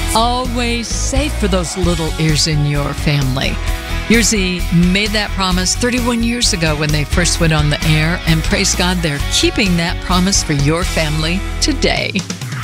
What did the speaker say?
always safe for those little ears in your family. Yerzy made that promise 31 years ago when they first went on the air, and praise God, they're keeping that promise for your family today.